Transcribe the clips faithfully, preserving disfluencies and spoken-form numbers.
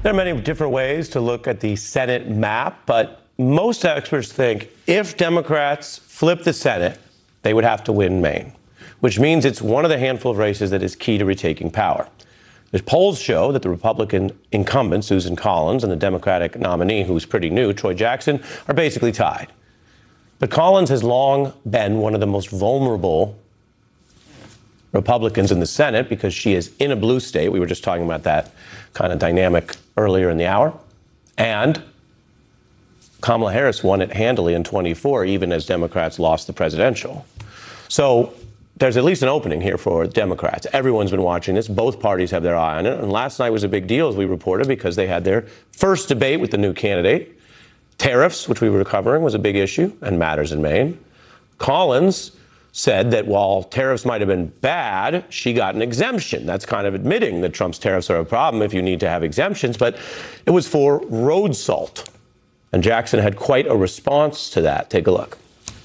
There are many different ways to look at the Senate map, but most experts think if Democrats flip the Senate, they would have to win Maine, which means it's one of the handful of races that is key to retaking power. The polls show that the Republican incumbent, Susan Collins, and the Democratic nominee, who's pretty new, Troy Jackson, are basically tied. But Collins has long been one of the most vulnerable Republicans in the Senate because she is in a blue state. We were just talking about that kind of dynamic earlier in the hour. And Kamala Harris won it handily in twenty-four, even as Democrats lost the presidential. So there's at least an opening here for Democrats. Everyone's been watching this. Both parties have their eye on it. And last night was a big deal, as we reported, because they had their first debate with the new candidate. Tariffs, which we were covering, was a big issue and matters in Maine. Collins said that while tariffs might have been bad, she got an exemption. That's kind of admitting that Trump's tariffs are a problem if you need to have exemptions, but it was for road salt. And Jackson had quite a response to that. Take a look.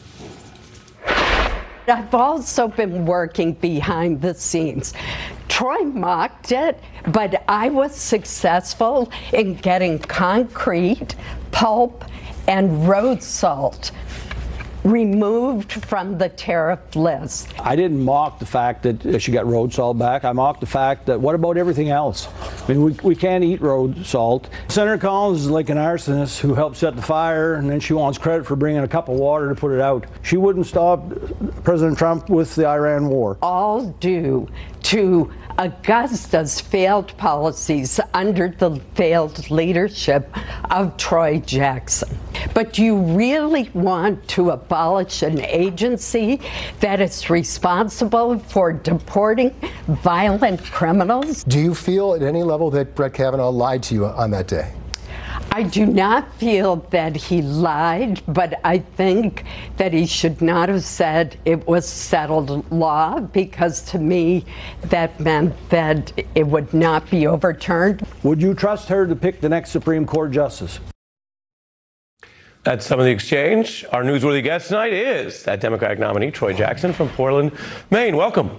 I've also been working behind the scenes. Troy mocked it, but I was successful in getting concrete, pulp, and road salt removed from the tariff list. I didn't mock the fact that she got road salt back. I mocked the fact that what about everything else? I mean, we, we can't eat road salt. Senator Collins is like an arsonist who helped set the fire, and then she wants credit for bringing a cup of water to put it out. She wouldn't stop President Trump with the Iran war. All due to Augusta's failed policies under the failed leadership of Troy Jackson. But do you really want to abolish an agency that is responsible for deporting violent criminals? Do you feel at any level that Brett Kavanaugh lied to you on that day? I do not feel that he lied, but I think that he should not have said it was settled law, because to me that meant that it would not be overturned. Would you trust her to pick the next Supreme Court justice? That's some of the exchange. Our newsworthy guest tonight is that Democratic nominee, Troy Jackson from Portland, Maine. Welcome.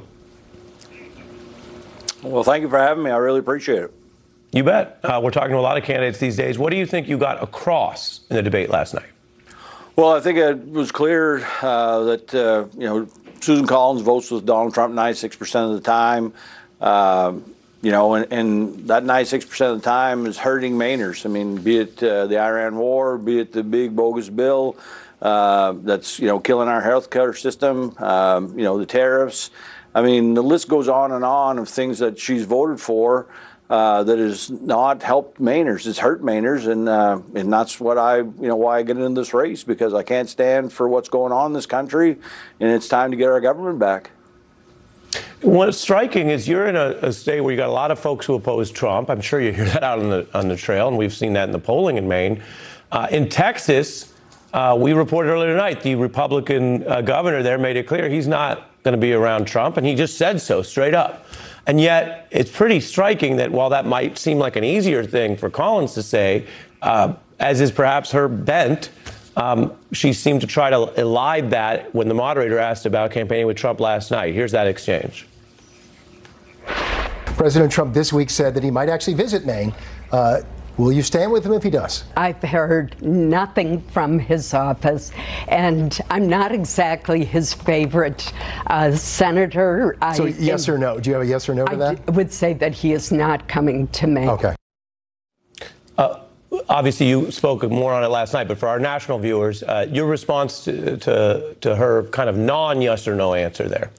Well, thank you for having me. I really appreciate it. You bet. Uh, we're talking to a lot of candidates these days. What do you think you got across in the debate last night? Well, I think it was clear uh, that, uh, you know, Susan Collins votes with Donald Trump ninety-six percent of the time. Uh, you know, and, and that ninety-six percent of the time is hurting Mainers. I mean, be it uh, the Iran war, be it the big bogus bill uh, that's, you know, killing our health care system, um, you know, the tariffs. I mean, the list goes on and on of things that she's voted for. Uh, that has not helped Mainers. It's hurt Mainers, and uh, and that's what I, you know, why I get into this race, because I can't stand for what's going on in this country, and it's time to get our government back. What's striking is you're in a, a state where you got a lot of folks who oppose Trump. I'm sure you hear that out on the on the trail, and we've seen that in the polling in Maine. Uh, in Texas, uh, we reported earlier tonight, the Republican uh, governor there made it clear he's not going to be around Trump, and he just said so straight up. And yet, it's pretty striking that while that might seem like an easier thing for Collins to say, uh, as is perhaps her bent, um, she seemed to try to elide that when the moderator asked about campaigning with Trump last night. Here's that exchange. President Trump this week said that he might actually visit Maine. Uh, Will you stand with him if he does? I've heard nothing from his office, and I'm not exactly his favorite uh, senator. So I, yes or no? Do you have a yes or no to I that? I would say that he is not coming to Maine. Okay. Uh, obviously, you spoke more on it last night, but for our national viewers, uh, your response to, to, to her kind of non-yes or no answer there.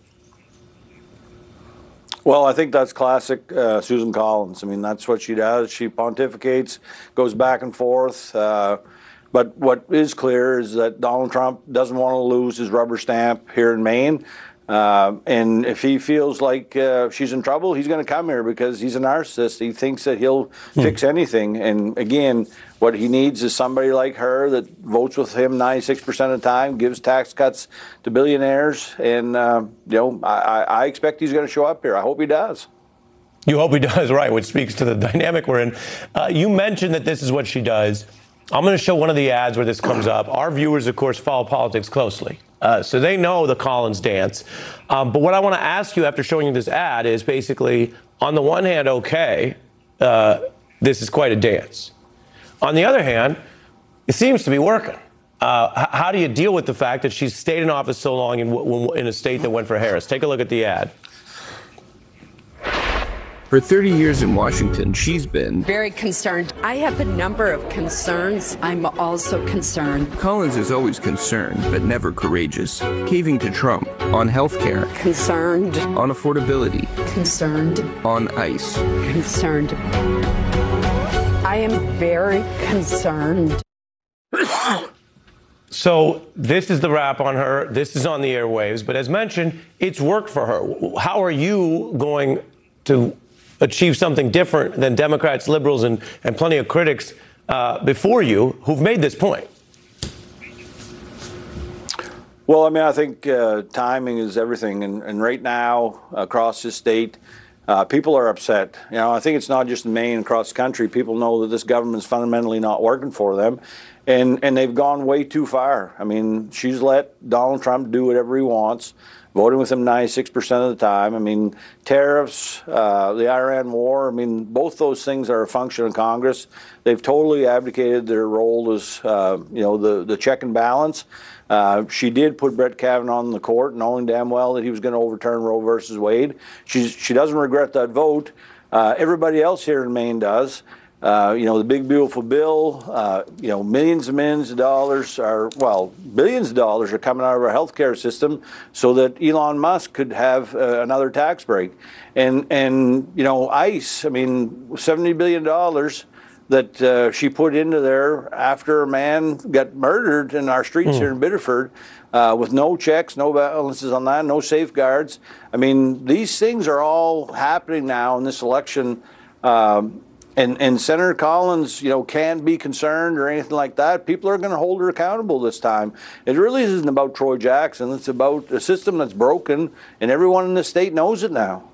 Well, I think that's classic uh, Susan Collins. I mean, that's what she does. She pontificates, goes back and forth. Uh, but what is clear is that Donald Trump doesn't want to lose his rubber stamp here in Maine. Uh, and if he feels like uh, she's in trouble, he's going to come here because he's a narcissist. He thinks that he'll hmm. fix anything. And again, what he needs is somebody like her that votes with him ninety-six percent of the time, gives tax cuts to billionaires. And, uh, you know, I, I expect he's going to show up here. I hope he does. You hope he does, right, which speaks to the dynamic we're in. Uh, you mentioned that this is what she does. I'm going to show one of the ads where this comes up. Our viewers, of course, follow politics closely. Uh, so they know the Collins dance. Um, but what I want to ask you after showing you this ad is basically, on the one hand, okay, uh, this is quite a dance. On the other hand, it seems to be working. Uh, how do you deal with the fact that she's stayed in office so long in, in a state that went for Harris? Take a look at the ad. For thirty years in Washington, she's been very concerned. I have a number of concerns. I'm also concerned. Collins is always concerned, but never courageous. Caving to Trump on health care. Concerned. On affordability. Concerned. On ICE. Concerned. I am very concerned. So this is the wrap on her. This is on the airwaves. But as mentioned, it's worked for her. How are you going to achieve something different than Democrats, liberals, and, and plenty of critics uh, before you who've made this point? Well, I mean, I think uh, timing is everything. And, and right now, across the state, uh, people are upset. You know, I think it's not just in Maine, across the country. People know that this government's fundamentally not working for them. And, and they've gone way too far. I mean, she's let Donald Trump do whatever he wants, voting with him ninety-six percent of the time. I mean, tariffs, uh, the Iran war, I mean, both those things are a function of Congress. They've totally abdicated their role as, uh, you know, the, the check and balance. Uh, she did put Brett Kavanaugh in the court, knowing damn well that he was going to overturn Roe versus Wade. She's, she doesn't regret that vote. Uh, everybody else here in Maine does. Uh, you know, the big, beautiful bill, uh, you know, millions and millions of dollars are, well, billions of dollars are coming out of our healthcare system so that Elon Musk could have uh, another tax break. And, and, you know, ICE, I mean, seventy billion dollars that uh, she put into there after a man got murdered in our streets mm. here in Biddeford uh, with no checks, no balances on that, no safeguards. I mean, these things are all happening now in this election. Um, And, and Senator Collins, you know, can't be concerned or anything like that. People are going to hold her accountable this time. It really isn't about Troy Jackson. It's about a system that's broken, and everyone in the state knows it now.